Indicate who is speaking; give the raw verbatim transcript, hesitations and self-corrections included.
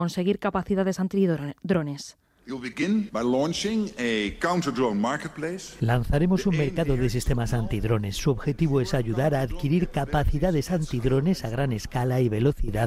Speaker 1: conseguir capacidades antidrones.
Speaker 2: Lanzaremos un mercado de sistemas antidrones. Su objetivo es ayudar a adquirir capacidades antidrones a gran escala y velocidad